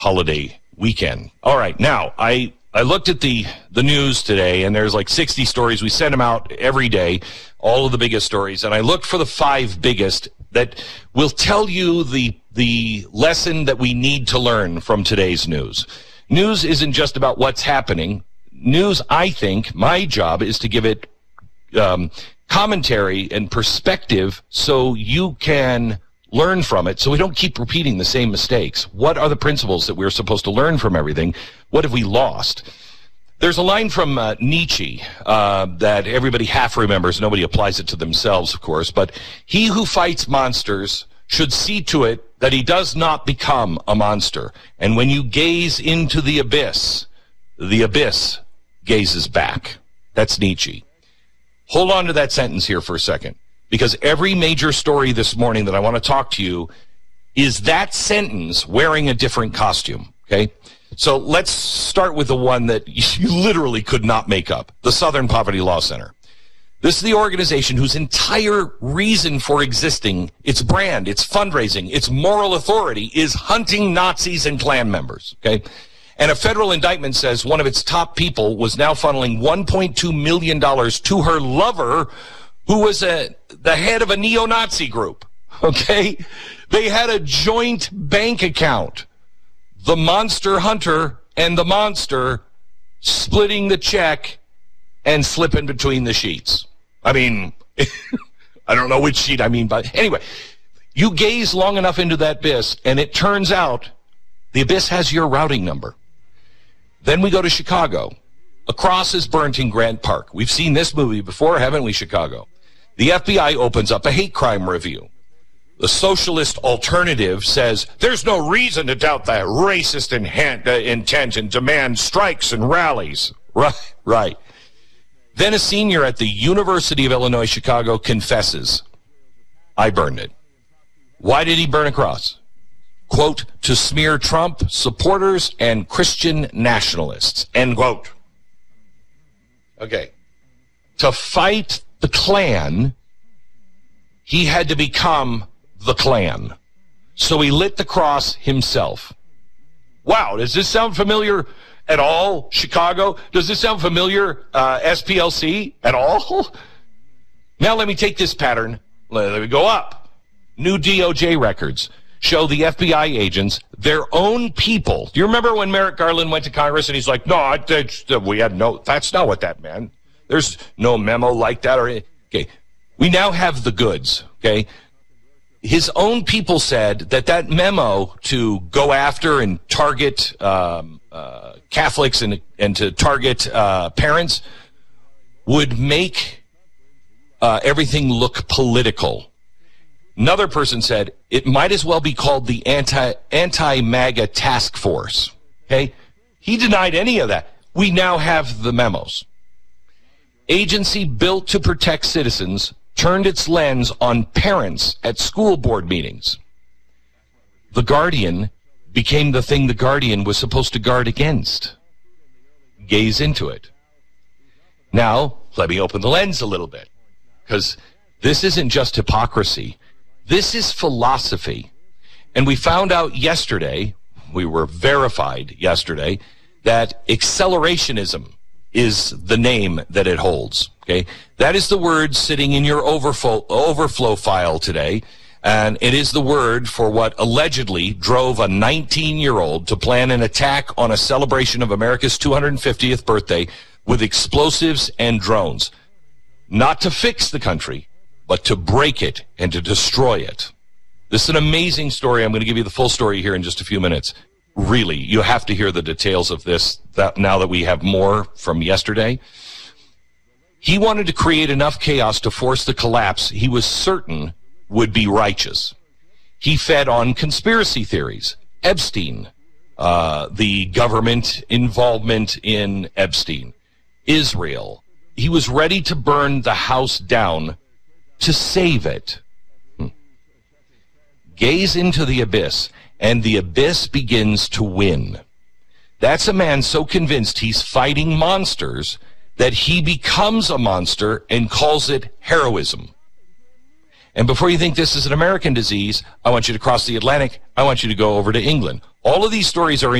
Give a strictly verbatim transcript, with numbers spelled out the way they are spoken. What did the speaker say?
holiday weekend. All right, now, I, I looked at the, the news today, and there's like sixty stories. We send them out every day, all of the biggest stories, and I looked for the five biggest that will tell you the the lesson that we need to learn from today's news. News isn't just about what's happening. News, I think, my job is to give it um, commentary and perspective so you can learn from it, so we don't keep repeating the same mistakes. What are the principles that we're supposed to learn from everything? What have we lost? There's a line from uh, Nietzsche uh, that everybody half remembers. Nobody applies it to themselves, of course. But he who fights monsters should see to it that he does not become a monster. And when you gaze into the abyss, the abyss gazes back. That's Nietzsche. Hold on to that sentence here for a second, because every major story this morning that I want to talk to you is that sentence wearing a different costume, okay? So let's start with the one that you literally could not make up, the Southern Poverty Law Center. This is the organization whose entire reason for existing, its brand, its fundraising, its moral authority is hunting Nazis and Klan members, okay? And a federal indictment says one of its top people was now funneling one point two million dollars to her lover, who was a, the head of a neo-Nazi group, okay? They had a joint bank account. The monster hunter and the monster splitting the check and slipping between the sheets. I mean, I don't know which sheet I mean, but anyway, you gaze long enough into that abyss, and it turns out the abyss has your routing number. Then we go to Chicago. A cross is burnt in Grant Park. We've seen this movie before, haven't we, Chicago? The F B I opens up a hate crime review. The socialist alternative says there's no reason to doubt that racist intent, uh, intent and demand strikes and rallies. Right, right. Then a senior at the University of Illinois, Chicago confesses, I burned it. Why did he burn a cross? Quote, to smear Trump supporters and Christian nationalists, end quote. Okay. To fight the Klan, he had to become the Klan. So he lit the cross himself. Wow, does this sound familiar at all, Chicago? Does this sound familiar, uh, S P L C, at all? Now let me take this pattern. Let me go up. New D O J records show the F B I agents, their own people. Do you remember when Merrick Garland went to Congress and he's like, no, I, I, we had no, that's not what that meant. There's no memo like that. Or okay, we now have the goods, okay? His own people said that that memo to go after and target um, uh, Catholics and, and to target uh, parents would make uh, everything look political. Another person said it might as well be called the anti, anti-MAGA task force, okay? He denied any of that. We now have the memos. Agency built to protect citizens turned its lens on parents at school board meetings. The Guardian became the thing the Guardian was supposed to guard against. Gaze into it. Now, let me open the lens a little bit, because this isn't just hypocrisy. This is philosophy. And we found out yesterday, we were verified yesterday, that accelerationism is the name that it holds. Okay, that is the word sitting in your overflow, overflow file today, and it is the word for what allegedly drove a nineteen-year-old to plan an attack on a celebration of America's two hundred fiftieth birthday with explosives and drones. Not to fix the country, but to break it and to destroy it. This is an amazing story. I'm going to give you the full story here in just a few minutes. Really, you have to hear the details of this that now that we have more from yesterday. He wanted to create enough chaos to force the collapse he was certain would be righteous. He fed on conspiracy theories. Epstein, uh, the government involvement in Epstein, Israel. He was ready to burn the house down to save it. Hmm. Gaze into the abyss, and the abyss begins to win. That's a man so convinced he's fighting monsters that he becomes a monster and calls it heroism. And before you think this is an American disease, I want you to cross the Atlantic. I want you to go over to England. All of these stories are in